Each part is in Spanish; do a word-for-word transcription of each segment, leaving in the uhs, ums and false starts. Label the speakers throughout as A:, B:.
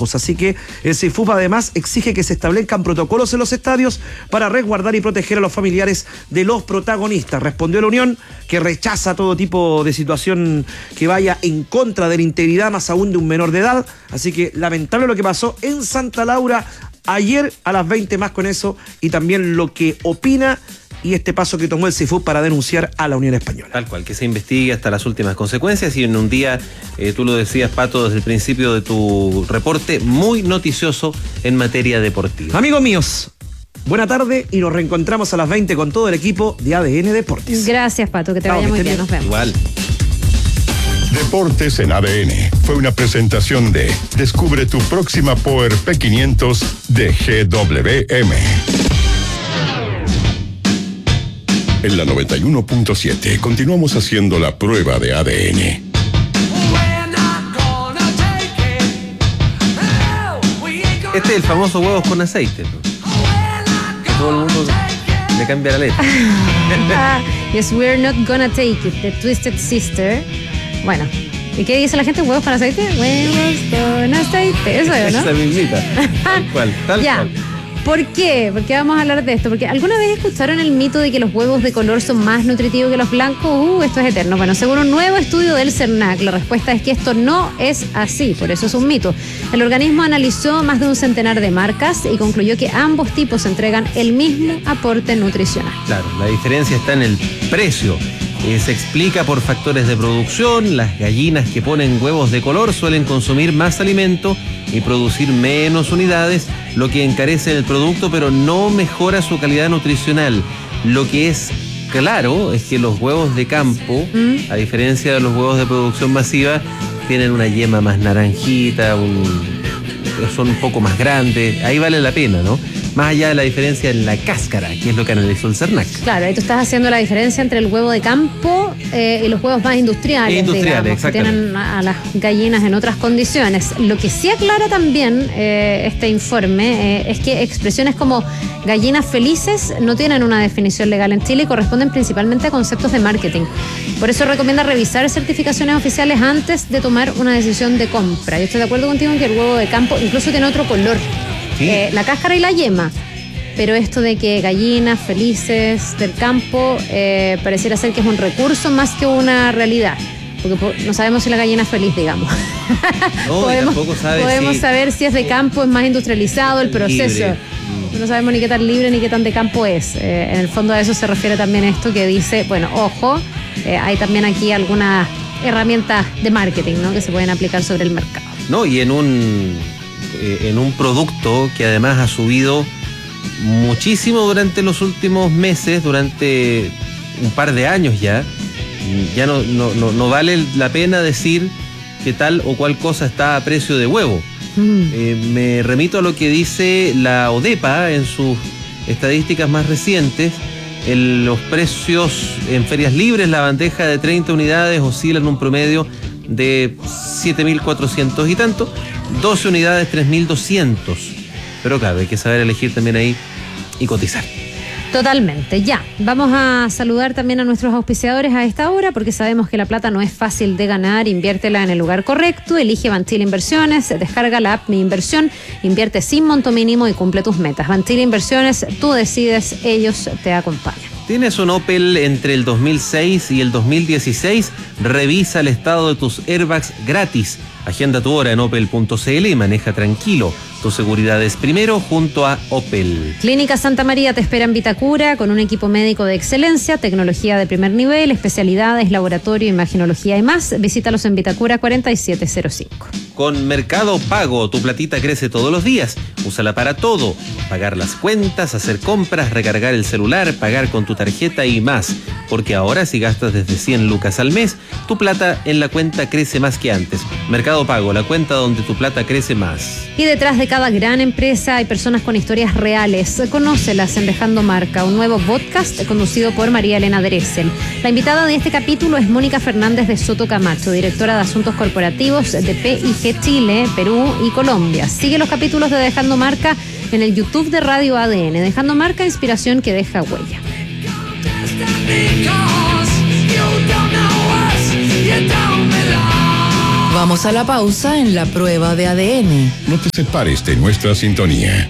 A: rojos. Así que el CIFUP además exige que se establezcan protocolos en los estadios para resguardar y proteger a los familiares de los protagonistas. Respondió la Unión, que rechaza todo tipo de situación que vaya en contra de la integridad, más aún de un menor de edad. Así que lamentable lo que pasó en Santa Laura ayer a las veinte, más con eso, y también lo que opina y este paso que tomó el CIFUP para denunciar a la Unión Española.
B: Tal cual, que se investigue hasta las últimas consecuencias, y en un día, eh, tú lo decías, Pato, desde el principio de tu reporte, muy noticioso en materia deportiva.
A: Amigos míos, buena tarde y nos reencontramos a las veinte con todo el equipo de A D N Deportes.
C: Gracias, Pato, que te
A: Chao,
C: vaya
A: que
C: muy
A: estés
C: bien,
A: bien.
C: nos vemos.
B: Igual.
D: Deportes en A D N fue una presentación de Descubre tu próxima Power P quinientos de G W M. En la noventa y uno punto siete continuamos haciendo la prueba de A D N.
B: Este es el famoso huevos con aceite, ¿no? Que todo el mundo le cambia la letra.
C: Yes, we're not gonna take it, the Twisted Sister. Bueno, ¿y qué dice la gente? ¿Huevos con aceite? Huevos con aceite, eso es, ¿no?
B: Esa mismita. Tal cual, tal
C: Ya.
B: cual.
C: ¿Por qué? ¿Por qué vamos a hablar de esto? Porque ¿alguna vez escucharon el mito de que los huevos de color son más nutritivos que los blancos? Uh, esto es eterno. Bueno, según un nuevo estudio del CERNAC, la respuesta es que esto no es así, por eso es un mito. El organismo analizó más de un centenar de marcas y concluyó que ambos tipos entregan el mismo aporte nutricional.
B: Claro, la diferencia está en el precio. Eh, se explica por factores de producción. Las gallinas que ponen huevos de color suelen consumir más alimento y producir menos unidades, lo que encarece el producto, pero no mejora su calidad nutricional. Lo que es claro es que los huevos de campo,
C: ¿Mm?
B: a diferencia de los huevos de producción masiva, tienen una yema más naranjita, un, son un poco más grandes. Ahí vale la pena, ¿no? Más allá de la diferencia en la cáscara, que es lo que analizó el CERNAC.
C: Claro, ahí tú estás haciendo la diferencia entre el huevo de campo eh, y los huevos más industriales,
B: Industriales,
C: digamos, que
B: exactamente.
C: tienen a, a las gallinas en otras condiciones. Lo que sí aclara también eh, este informe eh, es que expresiones como gallinas felices no tienen una definición legal en Chile y corresponden principalmente a conceptos de marketing. Por eso recomienda revisar certificaciones oficiales antes de tomar una decisión de compra. Yo estoy de acuerdo contigo en que el huevo de campo incluso tiene otro color.
B: Sí.
C: Eh, la cáscara y la yema. Pero esto de que gallinas felices del campo eh, pareciera ser que es un recurso más que una realidad. Porque po- no sabemos si la gallina es feliz, digamos.
B: No, y
C: podemos
B: tampoco sabe
C: podemos
B: si-
C: saber si es de campo, es más industrializado el proceso.
B: Libre.
C: No sabemos ni qué tan libre ni qué tan de campo es. Eh, en el fondo a eso se refiere también esto que dice, bueno, ojo, eh, hay también aquí algunas herramientas de marketing, ¿no?, que se pueden aplicar sobre el mercado.
B: No, y en un, eh, en un producto que además ha subido muchísimo durante los últimos meses, durante un par de años ya. Ya no, no, no, no vale la pena decir que tal o cual cosa está a precio de huevo.
C: Mm.
B: Eh, me remito a lo que dice la ODEPA en sus estadísticas más recientes. En los precios en ferias libres, la bandeja de treinta unidades oscila en un promedio de siete mil cuatrocientos y tanto, doce unidades tres mil doscientos. Pero claro, hay que saber elegir también ahí y cotizar.
C: Totalmente, ya. Vamos a saludar también a nuestros auspiciadores a esta hora porque sabemos que la plata no es fácil de ganar. Inviértela en el lugar correcto, elige Banchile Inversiones, descarga la app Mi Inversión, invierte sin monto mínimo y cumple tus metas. Banchile Inversiones, tú decides, ellos te acompañan.
B: ¿Tienes un Opel entre el dos mil seis y el dos mil dieciséis? Revisa el estado de tus airbags gratis. Agenda tu hora en opel punto cl y maneja tranquilo. Tu seguridad es primero junto a Opel.
C: Clínica Santa María te espera en Vitacura con un equipo médico de excelencia, tecnología de primer nivel, especialidades, laboratorio, imaginología y más. Visítalos en Vitacura cuarenta y siete cero cinco.
B: Con Mercado Pago, tu platita crece todos los días. Úsala para todo. Pagar las cuentas, hacer compras, recargar el celular, pagar con tu tarjeta y más. Porque ahora si gastas desde cien lucas al mes, tu plata en la cuenta crece más que antes. Mercado Pago, la cuenta donde tu plata crece más.
C: Y detrás de cada gran empresa hay personas con historias reales. Conócelas en Dejando Marca, un nuevo podcast conducido por María Elena Dressel. La invitada de este capítulo es Mónica Fernández de Soto Camacho, directora de Asuntos Corporativos de P I G Chile, Perú y Colombia. Sigue los capítulos de Dejando Marca en el YouTube de Radio A D N. Dejando Marca, inspiración que deja huella.
E: Vamos a la pausa en la prueba de A D N.
D: No te separes de nuestra sintonía.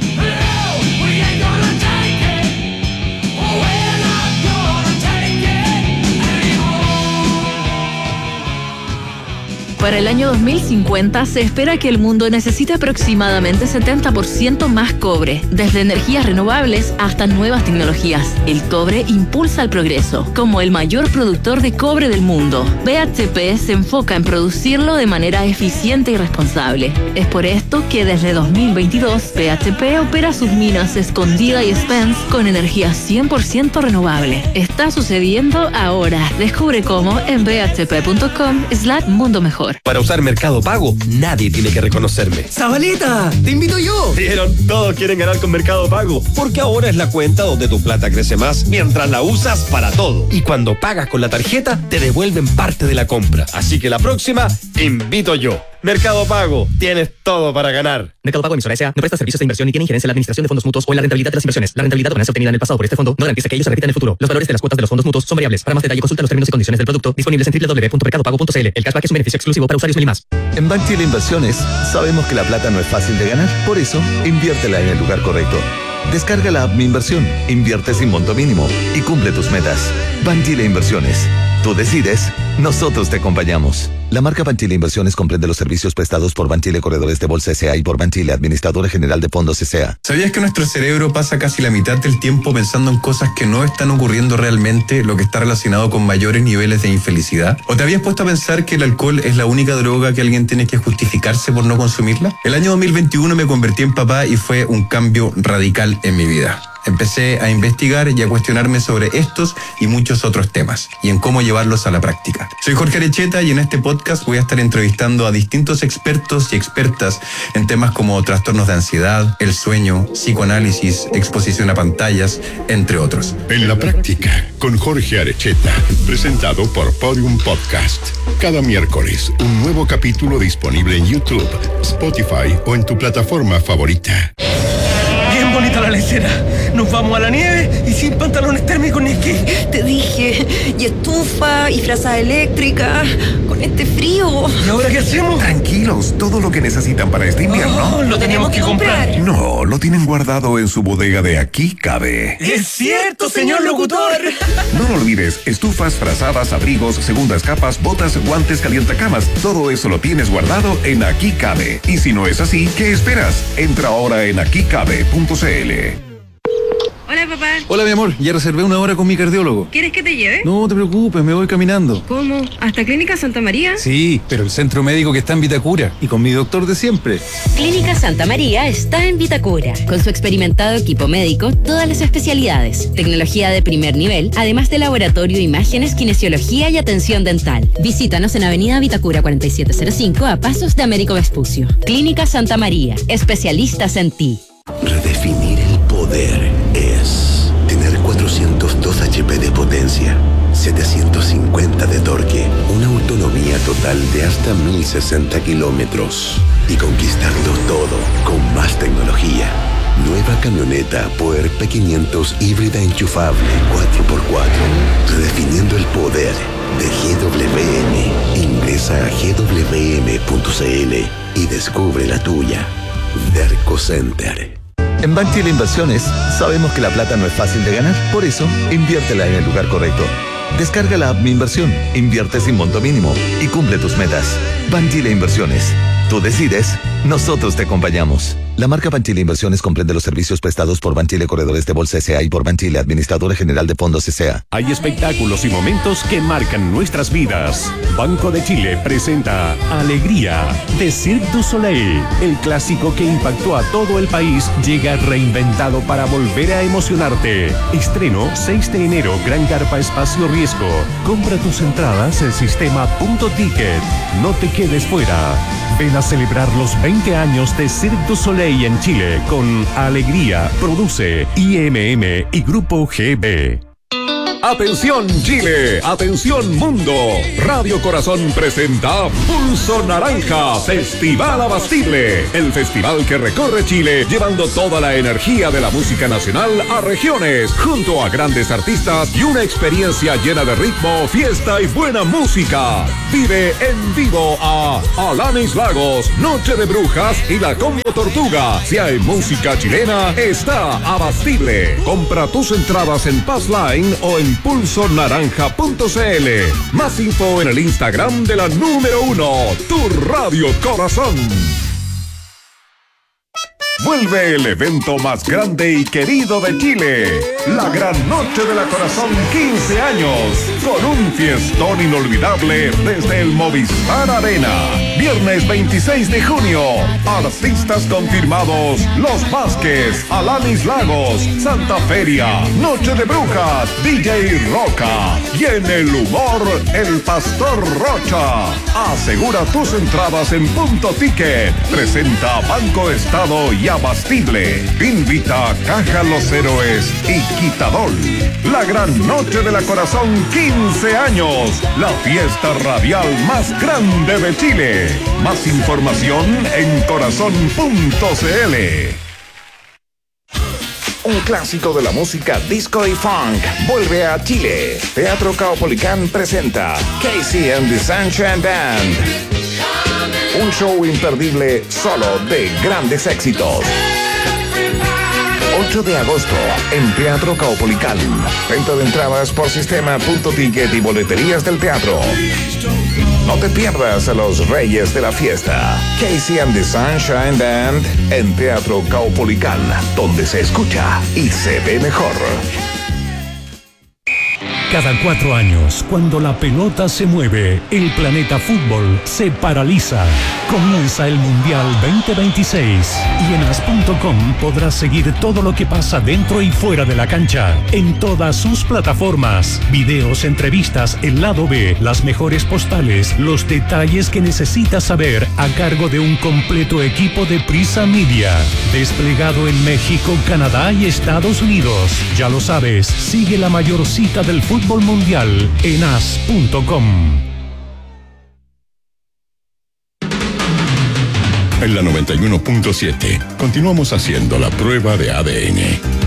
E: Para el año dos mil cincuenta se espera que el mundo necesite aproximadamente setenta por ciento más cobre, desde energías renovables hasta nuevas tecnologías. El cobre impulsa el progreso. Como el mayor productor de cobre del mundo, B H P se enfoca en producirlo de manera eficiente y responsable. Es por esto que desde dos mil veintidós B H P opera sus minas Escondida y Spence con energía cien por ciento renovable. Está sucediendo ahora. Descubre cómo en b h p punto com slash mundo mejor.
F: Para usar Mercado Pago, nadie tiene que reconocerme.
G: ¡Zabaleta! ¡Te invito yo!
F: Vieron, todos quieren ganar con Mercado Pago, porque ahora es la cuenta donde tu plata crece más mientras la usas para todo. Y cuando pagas con la tarjeta, te devuelven parte de la compra. Así que la próxima, invito yo. Mercado Pago, tienes todo para ganar.
G: Mercado Pago Emisora S A no presta servicios de inversión ni tiene injerencia en la administración de fondos mutuos o en la rentabilidad de las inversiones. La rentabilidad o ganancia obtenida en el pasado por este fondo no garantiza que ellos se repitan en el futuro. Los valores de las cuotas de los fondos mutuos son variables. Para más detalle, consulta los términos y condiciones del producto disponibles en doble u doble u doble u punto mercado pago punto c l. El cashback es un beneficio exclusivo para usuarios Melimas.
H: En Banchile Inversiones sabemos que la plata no es fácil de ganar. Por eso, inviértela en el lugar correcto. Descarga la app Mi Inversión, invierte sin monto mínimo y cumple tus metas. Banchile Inversiones. Tú decides, nosotros te acompañamos. La marca Banchile Inversiones comprende los servicios prestados por Banchile Corredores de Bolsa S A y por Banchile Administradora General de Fondos S A.
I: ¿Sabías que nuestro cerebro pasa casi la mitad del tiempo pensando en cosas que no están ocurriendo realmente, lo que está relacionado con mayores niveles de infelicidad? ¿O te habías puesto a pensar que el alcohol es la única droga que alguien tiene que justificarse por no consumirla? El año dos mil veintiuno me convertí en papá y fue un cambio radical en mi vida. Empecé a investigar y a cuestionarme sobre estos y muchos otros temas y en cómo llevarlos a la práctica. Soy Jorge Arecheta y en este podcast voy a estar entrevistando a distintos expertos y expertas en temas como trastornos de ansiedad, el sueño, psicoanálisis, exposición a pantallas, entre otros.
D: En la práctica, con Jorge Arecheta, presentado por Podium Podcast. Cada miércoles, un nuevo capítulo disponible en YouTube, Spotify o en tu plataforma favorita.
G: Bien bonita la lecera. Nos vamos a la nieve y sin pantalones térmicos ni esquí.
J: Te dije, y estufa, y frazada eléctrica, con este frío.
G: ¿Y ahora qué hacemos?
K: Tranquilos, todo lo que necesitan para este invierno.
G: Oh, lo tenemos que comprar.
K: No, lo tienen guardado en su bodega de Aquí Cabe.
G: ¡Es cierto, señor locutor!
K: No lo olvides, estufas, frazadas, abrigos, segundas capas, botas, guantes, calientacamas. Todo eso lo tienes guardado en Aquí Cabe. Y si no es así, ¿qué esperas? Entra ahora en aquí cabe punto c l.
J: Hola, papá.
I: Hola, mi amor, ya reservé una hora con mi cardiólogo.
J: ¿Quieres que te lleve?
I: No te preocupes, me voy caminando.
J: ¿Cómo? ¿Hasta Clínica Santa María?
I: Sí, pero el centro médico que está en Vitacura y con mi doctor de siempre.
L: Clínica Santa María está en Vitacura. Con su experimentado equipo médico, todas las especialidades, tecnología de primer nivel, además de laboratorio, imágenes, kinesiología y atención dental. Visítanos en Avenida Vitacura cuarenta y siete cero cinco a pasos de Américo Vespucio. Clínica Santa María, especialistas en ti.
M: Redefinir el poder es tener cuatrocientos dos HP de potencia, setecientos cincuenta de torque, una autonomía total de hasta mil sesenta kilómetros y conquistarlo todo con más tecnología. Nueva camioneta Power P quinientos híbrida enchufable cuatro por cuatro, redefiniendo el poder de G W M. Ingresa a g w m punto c l y descubre la tuya. Derco Center.
H: En Banchile Inversiones sabemos que la plata no es fácil de ganar. Por eso, inviértela en el lugar correcto. Descarga la app Mi Inversión, invierte sin monto mínimo y cumple tus metas. Banchile Inversiones. Tú decides, nosotros te acompañamos. La marca Banchile Inversiones comprende los servicios prestados por Banchile Corredores de Bolsa S A y por Banchile Administradora General de Fondos S A.
N: Hay espectáculos y momentos que marcan nuestras vidas. Banco de Chile presenta Alegría de Cirque du Soleil. El clásico que impactó a todo el país llega reinventado para volver a emocionarte. Estreno seis de enero, Gran Carpa Espacio Riesgo. Compra tus entradas en sistema punto ticket. No te quedes fuera. Ven a celebrar los veinte años de Cirque du Soleil en Chile con Alegría. Produce I M M y Grupo G B.
K: Atención Chile, atención mundo. Radio Corazón presenta Pulso Naranja, Festival Abastible. El festival que recorre Chile llevando toda la energía de la música nacional a regiones, junto a grandes artistas y una experiencia llena de ritmo, fiesta y buena música. Vive en vivo a Alanis Lagos, Noche de Brujas y la Combo Tortuga. Si hay música chilena, está Abastible. Compra tus entradas en Passline o en pulso naranja punto c l. Más info en el Instagram de la número uno, tu Radio Corazón. Vuelve el evento más grande y querido de Chile, la Gran Noche de la Corazón quince años, con un fiestón inolvidable desde el Movistar Arena. Viernes veintiséis de junio, artistas confirmados: Los Vázquez, Alanis Lagos, Santa Feria, Noche de Brujas, D J Roca y en el humor, el Pastor Rocha. Asegura tus entradas en Punto Ticket. Presenta Banco Estado y Abastible. Invita Caja Los Héroes y Quitadol. La Gran Noche de la Corazón quince años. La fiesta radial más grande de Chile. Más información en corazón punto c l. Un clásico de la música disco y funk vuelve a Chile. Teatro Caupolicán presenta Casey and the Sunshine Band. Un show imperdible solo de grandes éxitos. ocho de agosto en Teatro Caupolicán. Venta de entradas por sistema Punto Ticket y boleterías del teatro. No te pierdas a los reyes de la fiesta. Casey and the Sunshine Band en Teatro Caupolicán, donde se escucha y se ve mejor.
N: Cada cuatro años, cuando la pelota se mueve, el planeta fútbol se paraliza. Comienza el Mundial veinte veintiséis y en as punto com podrás seguir todo lo que pasa dentro y fuera de la cancha, en todas sus plataformas. Videos, entrevistas, el lado B, las mejores postales, los detalles que necesitas saber a cargo de un completo equipo de Prisa Media. Desplegado en México, Canadá y Estados Unidos. Ya lo sabes, sigue la mayor cita del fútbol mundial en as punto com.
D: En la noventa y uno punto siete continuamos haciendo la prueba de A D N.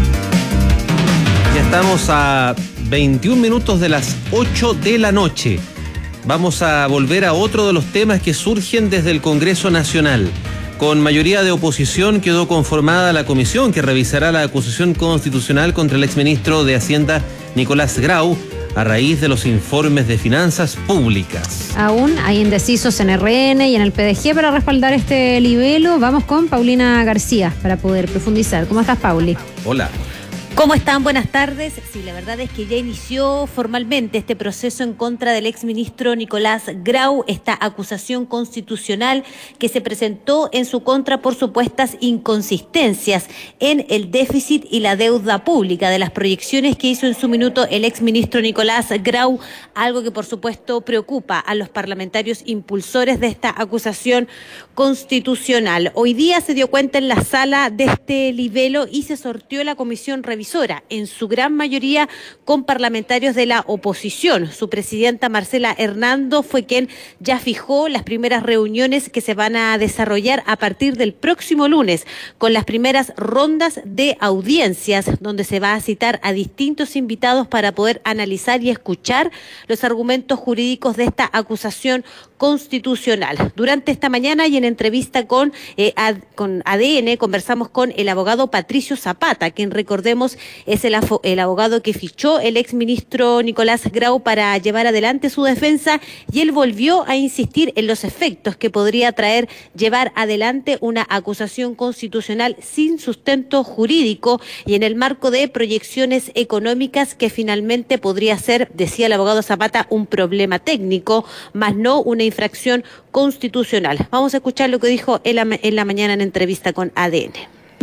B: Ya estamos a veintiún minutos de las ocho de la noche. Vamos a volver a otro de los temas que surgen desde el Congreso Nacional. Con mayoría de oposición quedó conformada la comisión que revisará la acusación constitucional contra el exministro de Hacienda Nicolás Grau a raíz de los informes de finanzas públicas.
C: Aún hay indecisos en R N y en el P D G para respaldar este libelo. Vamos con Paulina García para poder profundizar. ¿Cómo estás, Pauli?
B: Hola.
O: ¿Cómo están? Buenas tardes. Sí, la verdad es que ya inició formalmente este proceso en contra del exministro Nicolás Grau, esta acusación constitucional que se presentó en su contra por supuestas inconsistencias en el déficit y la deuda pública de las proyecciones que hizo en su minuto el exministro Nicolás Grau, algo que por supuesto preocupa a los parlamentarios impulsores de esta acusación constitucional. Hoy día se dio cuenta en la sala de este libelo y se sorteó la comisión revisora, en su gran mayoría con parlamentarios de la oposición. Su presidenta Marcela Hernando fue quien ya fijó las primeras reuniones que se van a desarrollar a partir del próximo lunes, con las primeras rondas de audiencias, donde se va a citar a distintos invitados para poder analizar y escuchar los argumentos jurídicos de esta acusación constitucional. Durante esta mañana y en entrevista con, eh, ad, con A D N conversamos con el abogado Patricio Zapata, quien recordemos es el, el abogado que fichó el exministro Nicolás Grau para llevar adelante su defensa, y él volvió a insistir en los efectos que podría traer llevar adelante una acusación constitucional sin sustento jurídico y en el marco de proyecciones económicas que finalmente podría ser, decía el abogado Zapata, un problema técnico, más no una infracción constitucional. Vamos a escuchar lo que dijo en la, en la mañana en entrevista con A D N.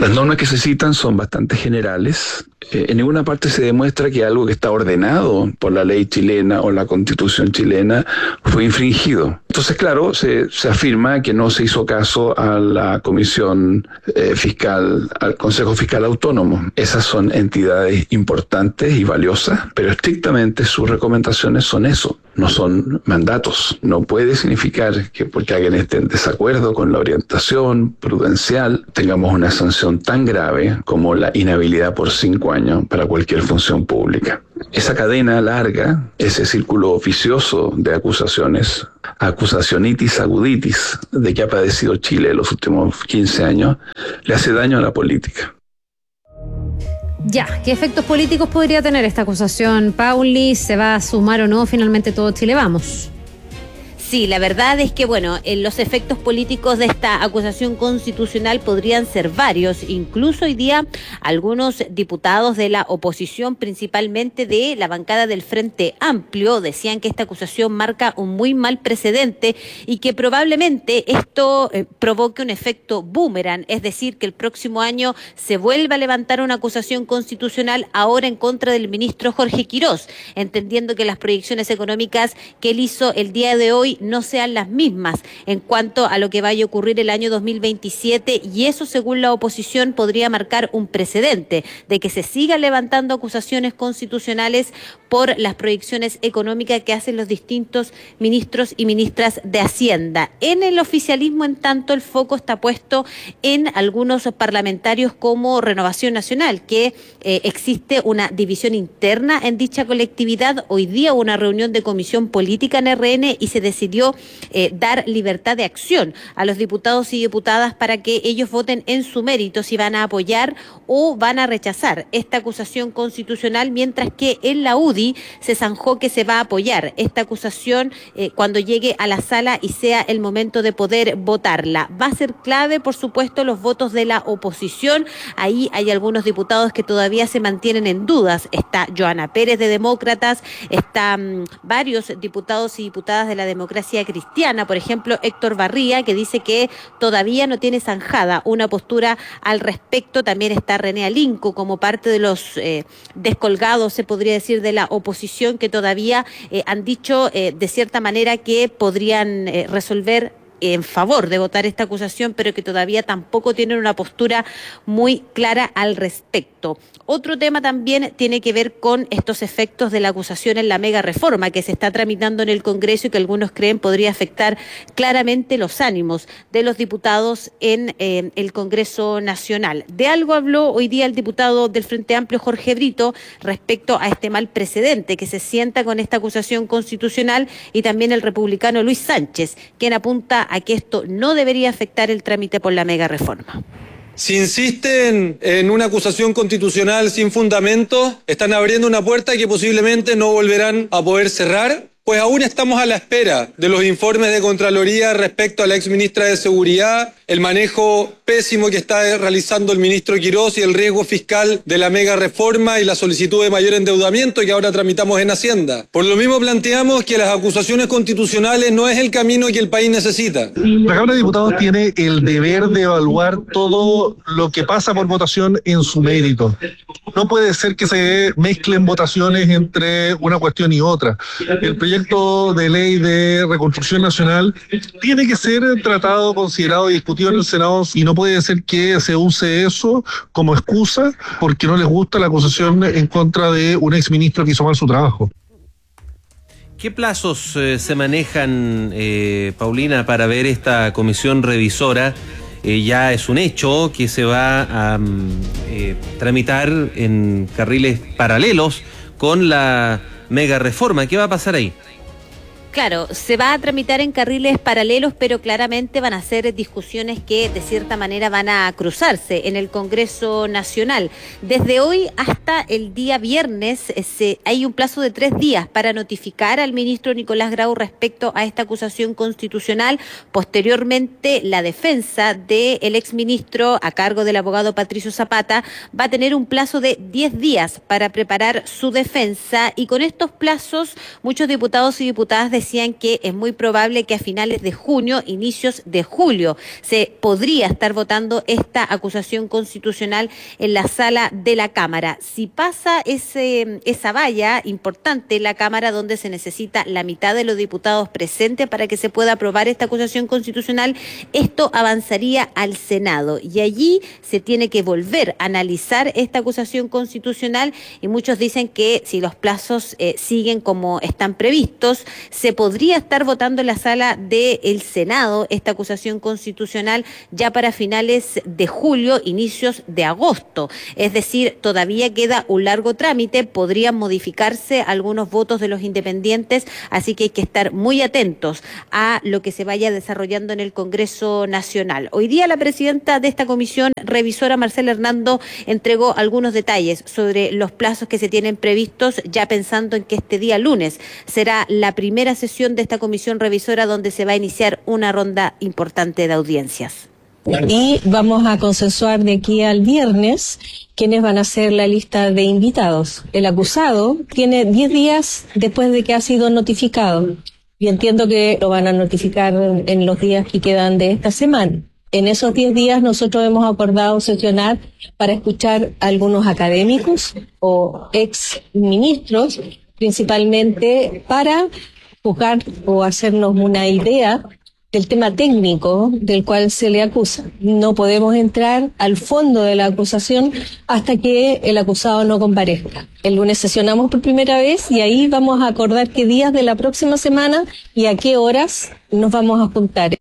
P: Las normas que se citan son bastante generales. Eh, en ninguna parte se demuestra que algo que está ordenado por la ley chilena o la constitución chilena fue infringido. Entonces, claro, se, se afirma que no se hizo caso a la Comisión eh, Fiscal, al Consejo Fiscal Autónomo. Esas son entidades importantes y valiosas, pero estrictamente sus recomendaciones son eso, no son mandatos. No puede significar que porque alguien esté en desacuerdo con la orientación prudencial tengamos una sanción tan grave como la inhabilidad por cinco años para cualquier función pública. Esa cadena larga, ese círculo vicioso de acusaciones, acusacionitis aguditis de que ha padecido Chile en los últimos quince años, le hace daño a la política.
C: Ya, ¿qué efectos políticos podría tener esta acusación, Pauli? ¿Se va a sumar o no finalmente todo Chile Vamos?
O: Sí, la verdad es que, bueno, en los efectos políticos de esta acusación constitucional podrían ser varios. Incluso hoy día algunos diputados de la oposición, principalmente de la bancada del Frente Amplio, decían que esta acusación marca un muy mal precedente y que probablemente esto eh, provoque un efecto boomerang, es decir, que el próximo año se vuelva a levantar una acusación constitucional ahora en contra del ministro Jorge Quirós, entendiendo que las proyecciones económicas que él hizo el día de hoy no sean las mismas en cuanto a lo que vaya a ocurrir el año dos mil veintisiete, y eso, según la oposición, podría marcar un precedente de que se sigan levantando acusaciones constitucionales por las proyecciones económicas que hacen los distintos ministros y ministras de Hacienda. En el oficialismo, en tanto, el foco está puesto en algunos parlamentarios como Renovación Nacional, que eh, existe una división interna en dicha colectividad. Hoy día hubo una reunión de comisión política en R N y se decidió eh, dar libertad de acción a los diputados y diputadas para que ellos voten en su mérito si van a apoyar o van a rechazar esta acusación constitucional, mientras que en la U D I se zanjó que se va a apoyar esta acusación eh, cuando llegue a la sala y sea el momento de poder votarla. Va a ser clave, por supuesto, los votos de la oposición. Ahí hay algunos diputados que todavía se mantienen en dudas. Está Joana Pérez de Demócratas, están um, varios diputados y diputadas de la democracia cristiana, por ejemplo, Héctor Barría, que dice que todavía no tiene zanjada una postura al respecto. También está René Alinco como parte de los eh, descolgados, se podría decir, de la oposición, que todavía eh, han dicho eh, de cierta manera que podrían eh, resolver en favor de votar esta acusación, pero que todavía tampoco tienen una postura muy clara al respecto. Otro tema también tiene que ver con estos efectos de la acusación en la mega reforma que se está tramitando en el Congreso y que algunos creen podría afectar claramente los ánimos de los diputados en eh, el Congreso Nacional. De algo habló hoy día el diputado del Frente Amplio, Jorge Brito, respecto a este mal precedente que se sienta con esta acusación constitucional, y también el republicano Luis Sánchez, quien apunta a que esto no debería afectar el trámite por la mega reforma.
Q: Si insisten en una acusación constitucional sin fundamento, están abriendo una puerta que posiblemente no volverán a poder cerrar, pues aún estamos a la espera de los informes de Contraloría respecto a la exministra de Seguridad, el manejo pésimo que está realizando el ministro Quirós y el riesgo fiscal de la mega reforma y la solicitud de mayor endeudamiento que ahora tramitamos en Hacienda. Por lo mismo planteamos que las acusaciones constitucionales no es el camino que el país necesita.
R: La Cámara de Diputados tiene el deber de evaluar todo lo que pasa por votación en su mérito. No puede ser que se mezclen votaciones entre una cuestión y otra. El proyecto de ley de reconstrucción nacional tiene que ser tratado, considerado y discutido en el Senado, y no puede ser que se use eso como excusa porque no les gusta la acusación en contra de un exministro que hizo mal su trabajo.
B: ¿Qué plazos eh, se manejan, eh, Paulina, para ver esta comisión revisora? Eh, ya es un hecho que se va a eh, tramitar en carriles paralelos con la mega reforma. ¿Qué va a pasar ahí?
O: Claro, se va a tramitar en carriles paralelos, pero claramente van a ser discusiones que de cierta manera van a cruzarse en el Congreso Nacional. Desde hoy hasta el día viernes se, hay un plazo de tres días para notificar al ministro Nicolás Grau respecto a esta acusación constitucional. Posteriormente, la defensa del exministro a cargo del abogado Patricio Zapata va a tener un plazo de diez días para preparar su defensa, y con estos plazos muchos diputados y diputadas de decían que es muy probable que a finales de junio, inicios de julio, se podría estar votando esta acusación constitucional en la sala de la Cámara. Si pasa ese, esa valla importante en la Cámara, donde se necesita la mitad de los diputados presentes para que se pueda aprobar esta acusación constitucional, esto avanzaría al Senado y allí se tiene que volver a analizar esta acusación constitucional, y muchos dicen que si los plazos eh, siguen como están previstos, se podría estar votando en la sala del Senado esta acusación constitucional ya para finales de julio, inicios de agosto. Es decir, todavía queda un largo trámite, podrían modificarse algunos votos de los independientes, así que hay que estar muy atentos a lo que se vaya desarrollando en el Congreso Nacional. Hoy día la presidenta de esta comisión revisora, Marcela Hernando, entregó algunos detalles sobre los plazos que se tienen previstos, ya pensando en que este día lunes será la primera sesión de esta comisión revisora donde se va a iniciar una ronda importante de audiencias.
S: Y vamos a consensuar de aquí al viernes quiénes van a ser la lista de invitados. El acusado tiene diez días después de que ha sido notificado y entiendo que lo van a notificar en los días que quedan de esta semana. En esos diez días nosotros hemos acordado sesionar para escuchar a algunos académicos o ex ministros, principalmente para juzgar o hacernos una idea del tema técnico del cual se le acusa. No podemos entrar al fondo de la acusación hasta que el acusado no comparezca. El lunes sesionamos por primera vez y ahí vamos a acordar qué días de la próxima semana y a qué horas nos vamos a juntar.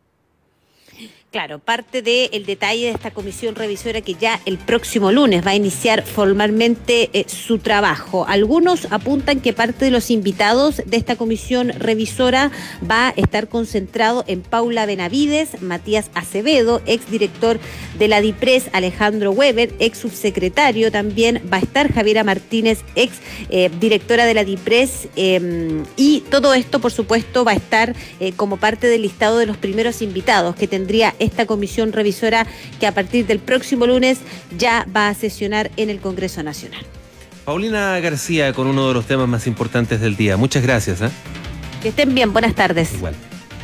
O: Claro, parte del detalle de esta comisión revisora que ya el próximo lunes va a iniciar formalmente eh, su trabajo. Algunos apuntan que parte de los invitados de esta comisión revisora va a estar concentrado en Paula Benavides, Matías Acevedo, exdirector de la DIPRES, Alejandro Weber, ex subsecretario también, va a estar Javiera Martínez, ex eh, directora de la DIPRES, eh, y todo esto, por supuesto, va a estar eh, como parte del listado de los primeros invitados que tendría esta comisión revisora que a partir del próximo lunes ya va a sesionar en el Congreso Nacional.
B: Paulina García con uno de los temas más importantes del día. Muchas gracias. ¿eh?
O: Que estén bien, buenas tardes.
B: Igual.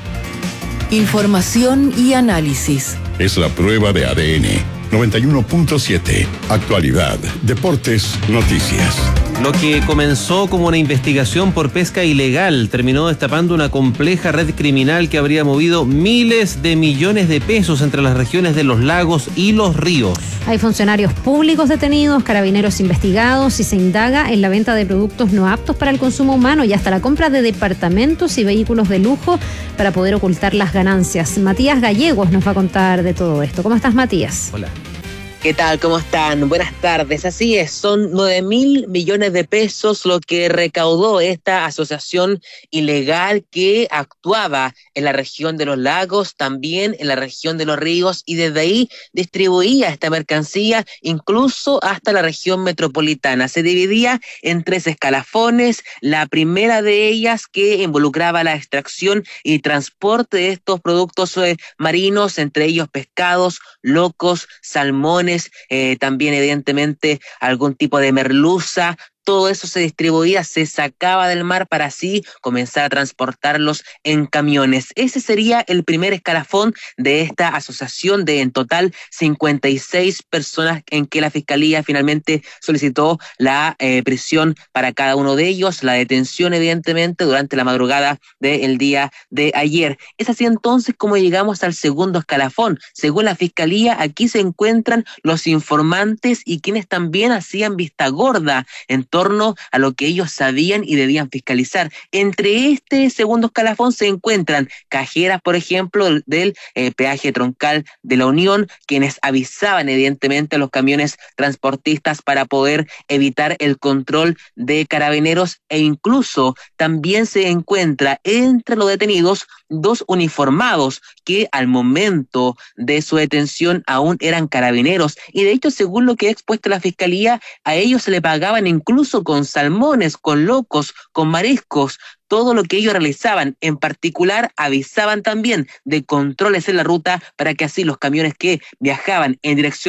T: Información y análisis.
D: Es la prueba de A D N. noventa y uno punto siete. Actualidad, deportes, noticias.
B: Lo que comenzó como una investigación por pesca ilegal terminó destapando una compleja red criminal que habría movido miles de millones de pesos entre las regiones de los lagos y los ríos.
C: Hay funcionarios públicos detenidos, carabineros investigados y se indaga en la venta de productos no aptos para el consumo humano y hasta la compra de departamentos y vehículos de lujo para poder ocultar las ganancias. Matías Gallegos nos va a contar de todo esto. ¿Cómo estás, Matías?
B: Hola.
U: ¿Qué tal? ¿Cómo están? Buenas tardes. Así es, son nueve mil millones de pesos lo que recaudó esta asociación ilegal que actuaba en la región de los lagos, también en la región de los ríos, y desde ahí distribuía esta mercancía incluso hasta la región metropolitana. Se dividía en tres escalafones, la primera de ellas que involucraba la extracción y transporte de estos productos eh, marinos, entre ellos pescados, locos, salmones, Eh, también evidentemente algún tipo de merluza. Todo eso se distribuía, se sacaba del mar para así comenzar a transportarlos en camiones. Ese sería el primer escalafón de esta asociación de en total cincuenta y seis personas en que la Fiscalía finalmente solicitó la eh, prisión para cada uno de ellos, la detención evidentemente durante la madrugada del día de ayer. Es así entonces como llegamos al segundo escalafón. Según la Fiscalía, aquí se encuentran los informantes y quienes también hacían vista gorda en torno a lo que ellos sabían y debían fiscalizar. Entre este segundo escalafón se encuentran cajeras, por ejemplo, del, del eh, peaje troncal de la Unión, quienes avisaban evidentemente a los camiones transportistas para poder evitar el control de carabineros, e incluso también se encuentra entre los detenidos dos uniformados que al momento de su detención aún eran carabineros, y de hecho, según lo que ha expuesto la Fiscalía, a ellos se le pagaban incluso con salmones, con locos, con mariscos. Todo lo que ellos realizaban, en particular avisaban también de controles en la ruta para que así los camiones que viajaban en dirección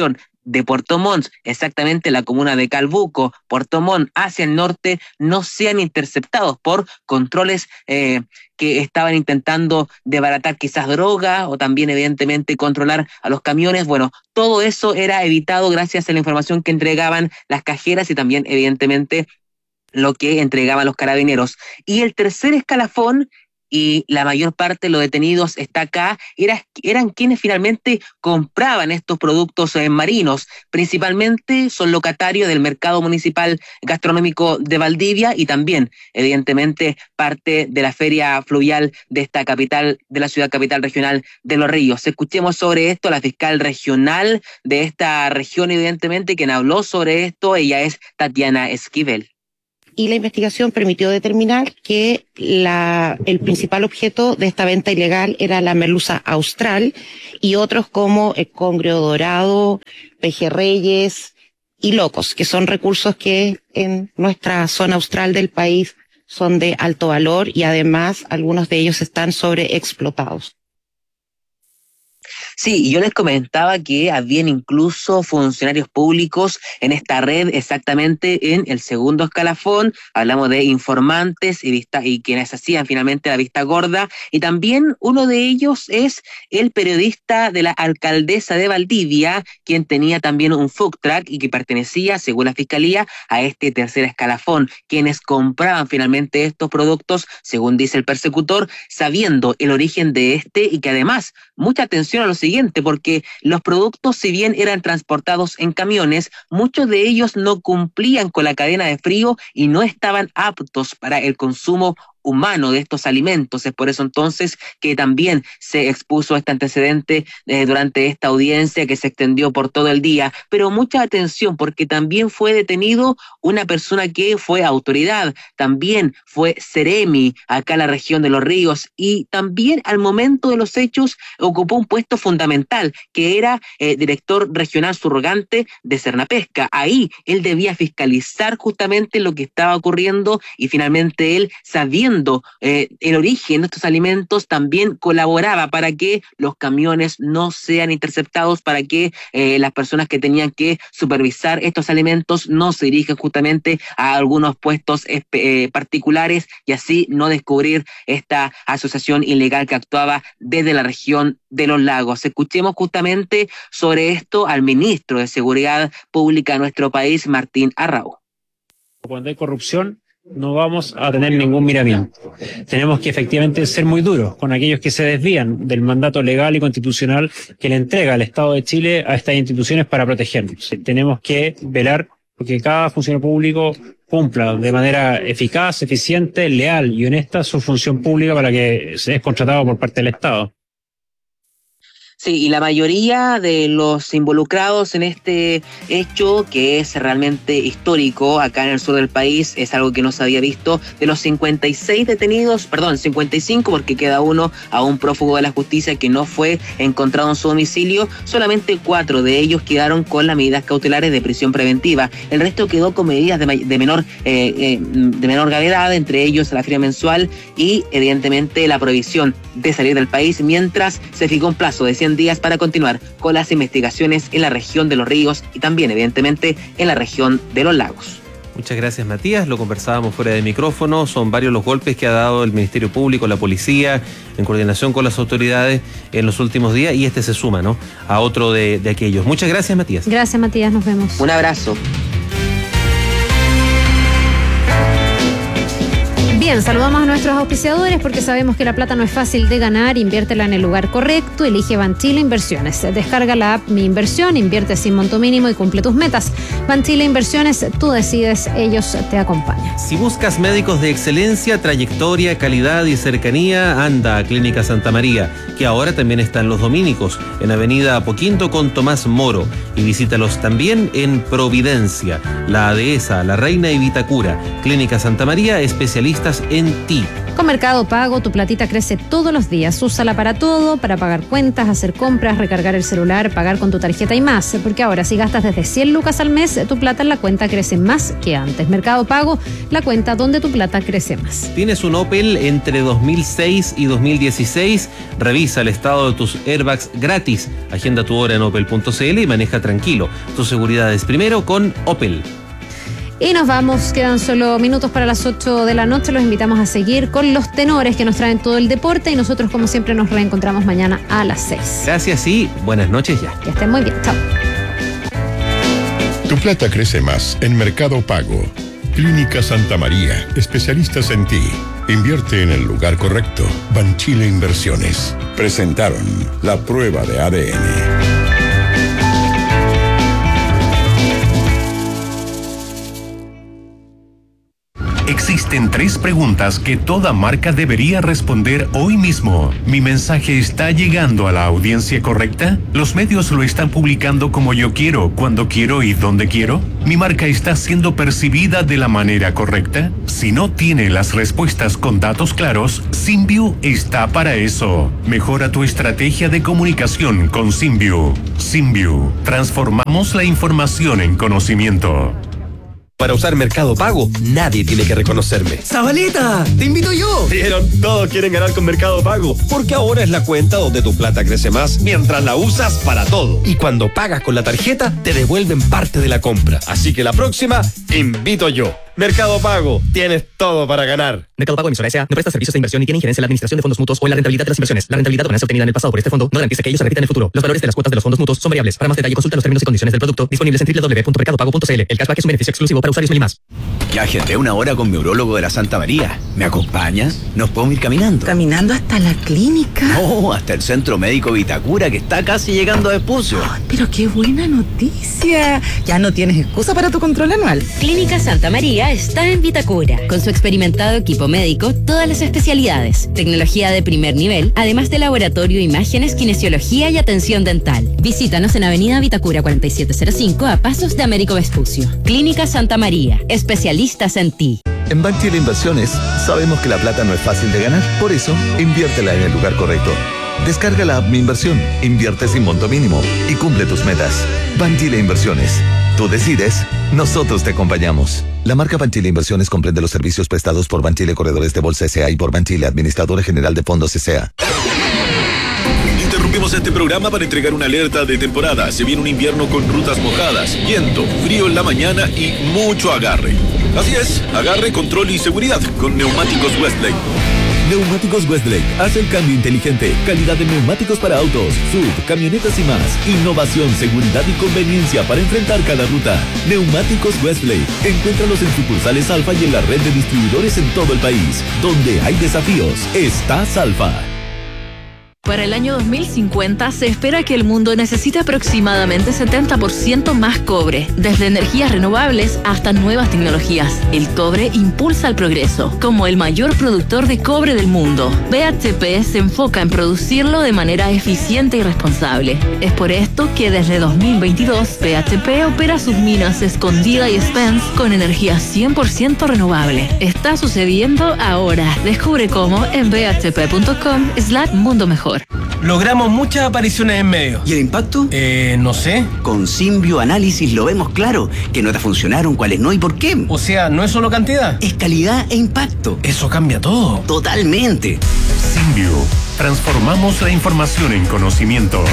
U: de Puerto Montt, exactamente la comuna de Calbuco, Puerto Montt hacia el norte, no sean interceptados por controles eh, que estaban intentando desbaratar quizás droga o también evidentemente controlar a los camiones. Bueno, todo eso era evitado gracias a la información que entregaban las cajeras y también evidentemente lo que entregaban los carabineros. Y el tercer escalafón, y la mayor parte de los detenidos está acá, era, eran quienes finalmente compraban estos productos eh, marinos. Principalmente son locatarios del mercado municipal gastronómico de Valdivia y también, evidentemente, parte de la feria fluvial de esta capital, de la ciudad capital regional de Los Ríos. Escuchemos sobre esto a la fiscal regional de esta región, evidentemente, quien habló sobre esto, ella es Tatiana Esquivel.
T: Y la investigación permitió determinar que la, el principal objeto de esta venta ilegal era la merluza austral y otros como el congrio dorado, pejerreyes y locos, que son recursos que en nuestra zona austral del país son de alto valor y además algunos de ellos están sobreexplotados.
U: Sí, yo les comentaba que habían incluso funcionarios públicos en esta red, exactamente en el segundo escalafón. Hablamos de informantes y, vista, y quienes hacían finalmente la vista gorda. Y también uno de ellos es el periodista de la alcaldesa de Valdivia, quien tenía también un food truck y que pertenecía, según la fiscalía, a este tercer escalafón. Quienes compraban finalmente estos productos, según dice el persecutor, sabiendo el origen de este y que además, mucha atención a los siguiente, porque los productos, si bien eran transportados en camiones, muchos de ellos no cumplían con la cadena de frío y no estaban aptos para el consumo humano de estos alimentos. Es por eso entonces que también se expuso este antecedente eh, durante esta audiencia que se extendió por todo el día. Pero mucha atención, porque también fue detenido una persona que fue autoridad, también fue Ceremi acá en la región de Los Ríos y también al momento de los hechos ocupó un puesto fundamental que era eh, director regional subrogante de Cernapesca. Ahí él debía fiscalizar justamente lo que estaba ocurriendo y finalmente él, sabiendo Eh, el origen de estos alimentos, también colaboraba para que los camiones no sean interceptados, para que eh, las personas que tenían que supervisar estos alimentos no se dirijan justamente a algunos puestos eh, particulares y así no descubrir esta asociación ilegal que actuaba desde la región de los lagos. Escuchemos justamente sobre esto al ministro de Seguridad Pública de nuestro país, Martín Arrau.
V: Cuando hay corrupción, no vamos a tener ningún miramiento. Tenemos que efectivamente ser muy duros con aquellos que se desvían del mandato legal y constitucional que le entrega el Estado de Chile a estas instituciones para protegernos. Tenemos que velar porque cada funcionario público cumpla de manera eficaz, eficiente, leal y honesta su función pública para que sea contratado por parte del Estado.
U: Sí, y la mayoría de los involucrados en este hecho, que es realmente histórico acá en el sur del país, es algo que no se había visto. De los cincuenta y seis detenidos, perdón, cincuenta y cinco, porque queda uno a un prófugo de la justicia que no fue encontrado en su domicilio, solamente cuatro de ellos quedaron con las medidas cautelares de prisión preventiva. El resto quedó con medidas de, de, menor, eh, eh, de menor gravedad, entre ellos la feria mensual y evidentemente la prohibición de salir del país, mientras se fijó un plazo de cien días para continuar con las investigaciones en la región de Los Ríos y también evidentemente en la región de los lagos.
B: Muchas gracias, Matías. Lo conversábamos fuera de micrófono. Son varios los golpes que ha dado el Ministerio Público, la policía, en coordinación con las autoridades en los últimos días, y este se suma, ¿no?, a otro de, de aquellos. Muchas gracias, Matías.
C: Gracias, Matías. Nos vemos.
U: Un abrazo.
C: Bien, saludamos a nuestros auspiciadores porque sabemos que la plata no es fácil de ganar. Inviértela en el lugar correcto. Elige Banchile Inversiones. Descarga la app Mi Inversión, invierte sin monto mínimo y cumple tus metas. Banchile Inversiones, tú decides, ellos te acompañan.
B: Si buscas médicos de excelencia, trayectoria, calidad y cercanía, anda a Clínica Santa María, que ahora también está en Los Dominicos, en Avenida Apoquinto con Tomás Moro. Y visítalos también en Providencia, La Dehesa, La Reina y Vitacura. Clínica Santa María, especialistas en ti.
C: Con Mercado Pago, tu platita crece todos los días. Úsala para todo, para pagar cuentas, hacer compras, recargar el celular, pagar con tu tarjeta y más. Porque ahora, si gastas desde cien lucas al mes, tu plata en la cuenta crece más que antes. Mercado Pago, la cuenta donde tu plata crece más.
B: ¿Tienes un Opel entre dos mil seis y dos mil dieciséis? Revisa el estado de tus airbags gratis. Agenda tu hora en opel punto c l y maneja tranquilo. Tu seguridad es primero con Opel.
C: Y nos vamos, quedan solo minutos para las ocho de la noche. Los invitamos a seguir con los tenores que nos traen todo el deporte y nosotros, como siempre, nos reencontramos mañana a las seis.
B: Gracias y buenas noches ya.
C: Que estén muy bien. Chao.
D: Tu plata crece más en Mercado Pago. Clínica Santa María, especialistas en ti. Invierte en el lugar correcto. Banchile Inversiones. Presentaron la prueba de A D N.
N: Existen tres preguntas que toda marca debería responder hoy mismo. ¿Mi mensaje está llegando a la audiencia correcta? ¿Los medios lo están publicando como yo quiero, cuando quiero y donde quiero? ¿Mi marca está siendo percibida de la manera correcta? Si no tiene las respuestas con datos claros, Symview está para eso. Mejora tu estrategia de comunicación con Symview. Symview. Transformamos la información en conocimiento.
F: Para usar Mercado Pago, nadie tiene que reconocerme.
A: ¡Zabaleta! ¡Te invito yo!
F: ¿Vieron? Todos quieren ganar con Mercado Pago, porque ahora es la cuenta donde tu plata crece más mientras la usas para todo. Y cuando pagas con la tarjeta, te devuelven parte de la compra. Así que la próxima, invito yo. Mercado Pago, tienes todo para ganar.
G: Mercado Pago Emisora S A no presta servicios de inversión ni tiene injerencia en la administración de fondos mutuos o en la rentabilidad de las inversiones. La rentabilidad o ganancia obtenida en el pasado por este fondo no garantiza que ellos se repitan en el futuro. Los valores de las cuotas de los fondos mutuos son variables. Para más detalle, consulta los términos y condiciones del producto disponibles en doble u doble u doble u punto mercado pago punto c l. El cashback es un beneficio exclusivo para usuarios Meli+.
A: Ya agendé una hora con mi urólogo de la Santa María. ¿Me acompañas? ¿Nos podemos ir caminando?
E: ¿Caminando hasta la clínica?
A: No, hasta el Centro Médico Vitacura, que está casi llegando a Vespucio.
E: Oh, pero qué buena noticia. Ya no tienes excusa para tu control anual.
L: Clínica Santa María está en Vitacura. Con su experimentado equipo médico, todas las especialidades, tecnología de primer nivel, además de laboratorio, imágenes, kinesiología y atención dental. Visítanos en Avenida Vitacura cuarenta y siete cero cinco a pasos de Américo Vespucio. Clínica Santa María, especialistas en ti.
H: En Banchile Inversiones sabemos que la plata no es fácil de ganar, por eso inviértela en el lugar correcto. Descarga la app Mi Inversión, invierte sin monto mínimo y cumple tus metas. Banchile Inversiones. Tú decides, nosotros te acompañamos. La marca Banchile Inversiones comprende los servicios prestados por Banchile Corredores de Bolsa S A y por Banchile Administradora General de Fondos S A.
W: Interrumpimos este programa para entregar una alerta de temporada. Se viene un invierno con rutas mojadas, viento, frío en la mañana y mucho agarre. Así es, agarre, control y seguridad con Neumáticos Westlake. Neumáticos Westlake hace el cambio inteligente. Calidad de neumáticos para autos, sub, camionetas y más. Innovación, seguridad y conveniencia para enfrentar cada ruta. Neumáticos Westlake. Encuéntralos en sucursales Alfa y en la red de distribuidores en todo el país. Donde hay desafíos, está Alfa.
X: Para el año dos mil cincuenta se espera que el mundo necesite aproximadamente setenta por ciento más cobre, desde energías renovables hasta nuevas tecnologías. El cobre impulsa el progreso. Como el mayor productor de cobre del mundo, B H P se enfoca en producirlo de manera eficiente y responsable. Es por esto que desde dos mil veintidós B H P opera sus minas Escondida y Spence con energía cien por ciento renovable. Está sucediendo ahora. Descubre cómo en b h p punto com slash mundo mejor.
A: Logramos muchas apariciones en medios.
E: ¿Y el impacto?
A: Eh, no sé.
E: Con Symview Análisis lo vemos claro. ¿Qué notas funcionaron, cuáles no y por qué?
A: O sea, no es solo cantidad.
E: Es calidad e impacto.
A: Eso cambia todo.
E: Totalmente.
N: Symview. Transformamos la información en conocimiento.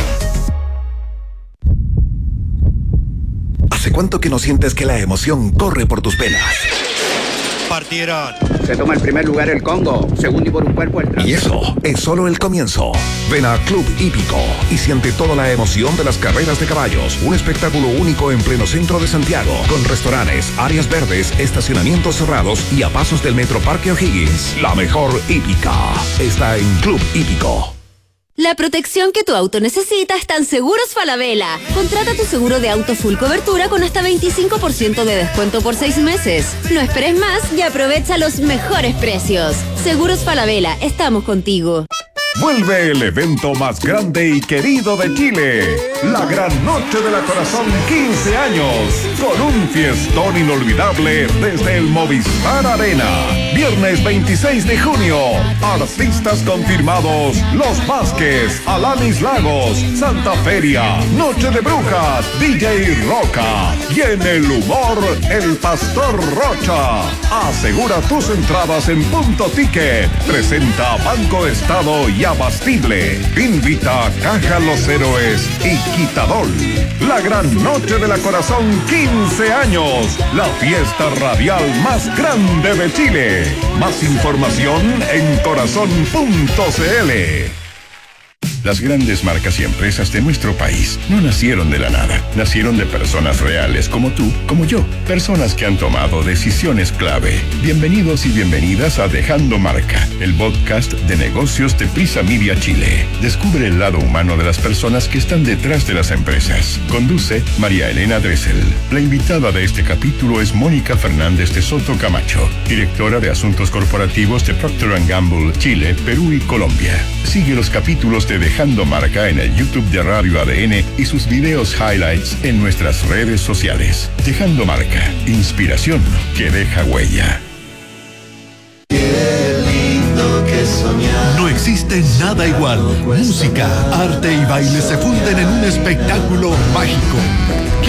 K: ¿Hace cuánto que no sientes que la emoción corre por tus venas?
Y: Partieron. Se toma el primer lugar el Congo, segundo y por un cuerpo el Trump.
K: Y eso es solo el comienzo. Ven a Club Hípico y siente toda la emoción de las carreras de caballos. Un espectáculo único en pleno centro de Santiago, con restaurantes, áreas verdes, estacionamientos cerrados y a pasos del Metro Parque O'Higgins. La mejor hípica está en Club Hípico.
Z: La protección que tu auto necesita está en Seguros Falabella. Contrata tu seguro de auto full cobertura con hasta veinticinco por ciento de descuento por seis meses. No esperes más y aprovecha los mejores precios. Seguros Falabella, estamos contigo.
K: Vuelve el evento más grande y querido de Chile. La Gran Noche de la Corazón quince años. Con un fiestón inolvidable desde el Movistar Arena. viernes veintiséis de junio. Artistas confirmados: Los Vázquez, Alanis Lagos, Santa Feria, Noche de Brujas, D J Roca. Y en el humor, el Pastor Rocha. Asegura tus entradas en Punto Ticket. Presenta Banco Estado y Abastible. Invita Caja Los Héroes y Quitadol. La gran noche de la Corazón, quince años. La fiesta radial más grande de Chile. Más información en corazón punto c l.
D: Las grandes marcas y empresas de nuestro país no nacieron de la nada. Nacieron de personas reales como tú, como yo. Personas que han tomado decisiones clave. Bienvenidos y bienvenidas a Dejando Marca, el podcast de negocios de Prisa Media Chile. Descubre el lado humano de las personas que están detrás de las empresas. Conduce María Elena Dressel. La invitada de este capítulo es Mónica Fernández de Soto Camacho, directora de Asuntos Corporativos de Procter and Gamble, Chile, Perú y Colombia. Sigue los capítulos de Dejando Marca en el YouTube de Radio A D N y sus videos highlights en nuestras redes sociales. Dejando Marca, inspiración que deja huella.
I: No existe nada igual. Música, arte y baile se funden en un espectáculo mágico.